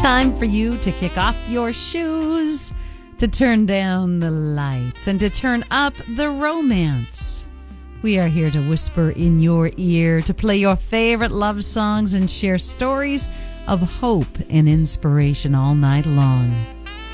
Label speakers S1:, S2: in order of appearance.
S1: Time for you to kick off your shoes, to turn down the lights, and to turn up the romance. We are here to whisper in your ear, to play your favorite love songs and share stories of hope and inspiration all night long.